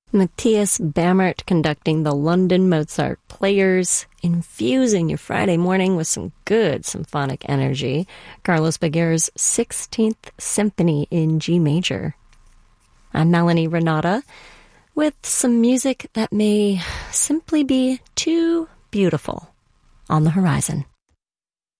Matthias Bammert conducting the London Mozart Players, infusing your Friday morning with some good symphonic energy. Carlos Baguer's 16th Symphony in G major. I'm Melanie Renata with some music that may simply be too beautiful on the horizon.